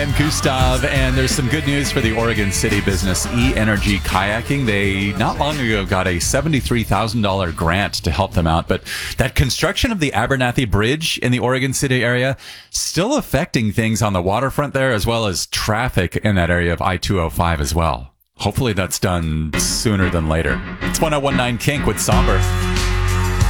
And Gustav, and there's some good news for the Oregon City business E-Energy Kayaking. They not long ago got a $73,000 grant to help them out, but that construction of the Abernathy Bridge in the Oregon City area still affecting things on the waterfront there, as well as traffic in that area of I-205 as well. Hopefully that's done sooner than later. It's 1019 Kink with Somber.